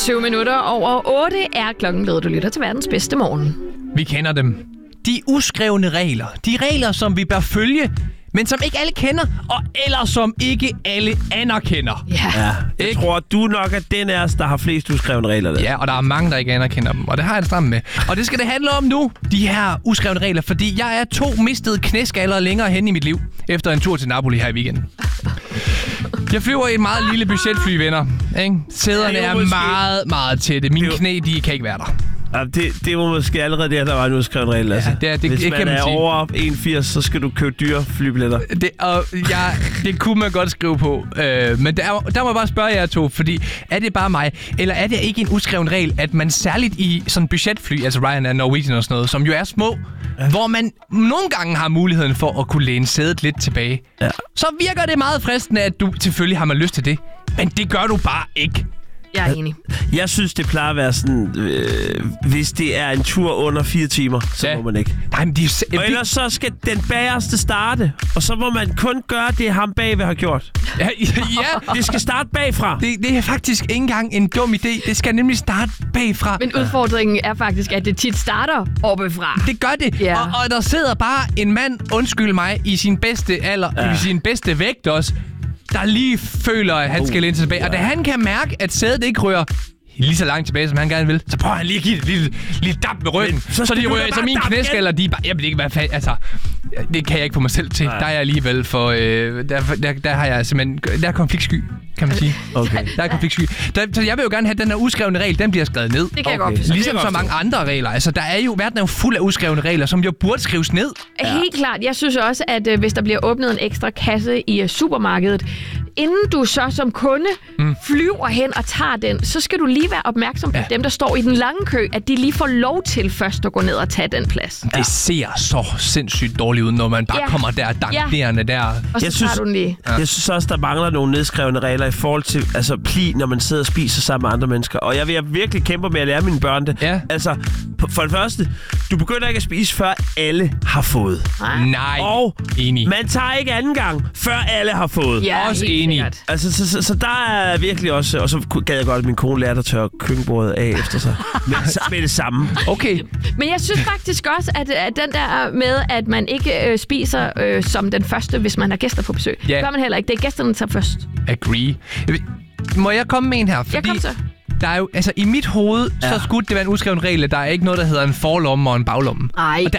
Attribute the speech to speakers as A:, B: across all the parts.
A: 7 minutter over 8 er klokken blevet. Du lytter til verdens bedste morgen.
B: Vi kender dem. De uskrevne regler. De regler, som vi bør følge, men som ikke alle kender, eller som ikke alle anerkender.
A: Ja.
C: Jeg tror, du nok er den af os, der har flest uskrevne regler. Der.
B: Ja, og der er mange, der ikke anerkender dem, og det har jeg det stramt med. Og det skal det handle om nu, de her uskrevne regler, fordi jeg er 2 mistede knæskaller længere hen i mit liv, efter en tur til Napoli her i weekenden. Jeg flyver i et meget lille budgetfly, venner. Ikke? Sæderne er meget, meget tætte. Mine knæ, de kan ikke være der.
C: Ja, det var måske allerede der var en udskreven regel. Altså.
B: Ja,
C: Hvis
B: det
C: man
B: kan man
C: er
B: sige.
C: over 1,80, så skal du købe dyre flybilletter.
B: Det kunne man godt skrive på. Men der må jeg bare spørge jer to, fordi er det bare mig, eller er det ikke en uskreven regel, at man særligt i sådan budgetfly, altså Ryanair, Norwegian og sådan noget, som jo er små, hvor man nogle gange har muligheden for at kunne læne sædet lidt tilbage, så virker det meget fristende, at du selvfølgelig har man lyst til det, men det gør du bare ikke.
A: Jeg er enig.
C: Jeg synes, det plejer at være sådan, hvis det er en tur under 4 timer, så må man ikke.
B: Nej, men
C: og ellers så skal den bagerste starte, og så må man kun gøre det, ham bagved har gjort.
B: Ja.
C: Det skal starte bagfra.
B: Det er faktisk ikke engang en dum idé. Det skal nemlig starte bagfra.
A: Men udfordringen er faktisk, at det tit starter oppefra.
B: Det gør det.
A: Ja.
B: Og der sidder bare en mand, undskyld mig, i sin bedste alder, i sin bedste vægt også, der lige føler, at han skal læne tilbage. Ja. Og da han kan mærke, at sædet ikke rører lige så langt tilbage, som han gerne vil, så prøver han lige at give det lille dab med ryggen. Så de rører, så mine knæskaller, de bare... Jeg ved ikke, hvad fanden... Altså, det kan jeg ikke få mig selv til. Nej. Der er jeg alligevel for... Der har jeg simpelthen... Der er konfliktsky, kan man sige.
C: Okay.
B: Der er konfliktsky. Så jeg vil jo gerne have, at den her uskrevne regel, den bliver skrevet ned.
A: Det kan jeg godt forstå.
B: Ligesom så mange andre regler. Altså, verden er jo fuld af uskrevne regler, som jo burde skrives ned.
A: Helt klart. Jeg synes også, at hvis der bliver åbnet en ekstra kasse i supermarkedet, inden du så som kunde flyver hen og tager den, så skal du lige være opmærksom på dem, der står i den lange kø, at de lige får lov til først at gå ned og tage den plads.
B: Det ser så sindssygt dårligt ud, når man bare kommer der danknerende der.
A: Og så tager du den lige.
C: Jeg synes også, der mangler nogle nedskrevne regler i forhold til pli, når man sidder og spiser sammen med andre mennesker. Og jeg vil virkelig kæmpe med at lære mine børn det.
B: Ja.
C: Altså, for det første, du begynder ikke at spise, før alle har fået.
B: Nej,
C: og
B: enig.
C: Man tager ikke anden gang, før alle har fået.
A: Ja,
B: også enig.
C: Altså, så der er virkelig også... Og så gad jeg godt, at min kone lærte at tørre køkkenbordet af efter sig. med det samme.
B: Okay.
A: Men jeg synes faktisk også, at den der med, at man ikke spiser som den første, hvis man har gæster på besøg. Det gør man heller ikke. Det er gæsterne, der tager først.
B: Agree. Må jeg komme med en her? Fordi
A: kom så.
B: Der er jo, altså i mit hoved, så skulle det være en uskreven regel, at der er ikke noget, der hedder en forlomme og en baglomme.
A: Ej.
B: Og der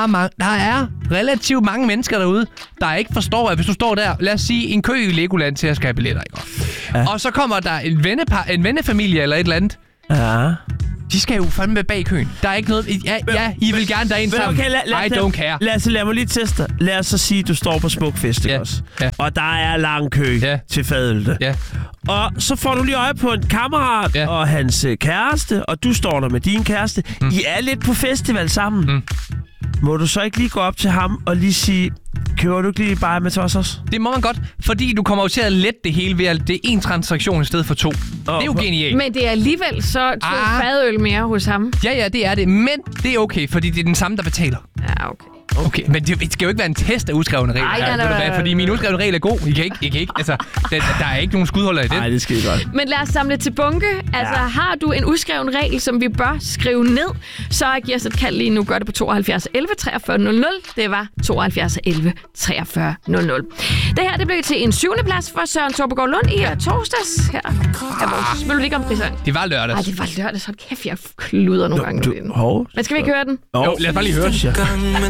B: er relativt mange mennesker derude, der ikke forstår, at hvis du står der, lad os sige, en kø i Legoland til at skal have billetter, ikke? Ja. Og så kommer der en vennefamilie eller et eller andet.
C: Ja.
B: De skal jo fandme bag køen. Der er ikke noget... I vil gerne derind sammen.
C: Okay,
B: I don't care.
C: Lad mig lige teste. Lad os så sige, at du står på Smukfest, ikke også? Ja. Og der er lang kø til fadølte.
B: Ja.
C: Og så får du lige øje på en kammerat og hans kæreste, og du står der med din kæreste. I er lidt på festival sammen. Må du så ikke lige gå op til ham og lige sige, køber du ikke lige bare med os også?
B: Det må man godt, fordi du kommer jo til at lette det hele ved, at det er 1 transaktion i stedet for 2. Det er jo genialt.
A: Men det er alligevel så 2 fadøl mere hos ham.
B: Ja, det er det. Men det er okay, fordi det er den samme, der betaler.
A: Ja,
B: Okay, men det skal jo ikke være en test af uskrevne regler.
A: Nej.
B: Fordi min uskrevne regel er god. I kan ikke. Altså, der er ikke nogen skudholder i det.
C: Nej, det skal godt.
A: Men lad os samle til bunke. Altså, har du en uskreven regel, som vi bør skrive ned, så giv os et kald lige nu. Gør det på 72 11 43 00. Det var 72 11 43 00. Det her, det blev til en 7. plads for Søren Torbegaard Lund i torsdags. Her er vores Melodi Grand Prix-sang.
B: Det var lørdags.
A: Det var lørdags. Hold kæft, jeg kluder nogle gange. Men skal vi ikke høre den?
B: Jo, lad os bare lige høre den.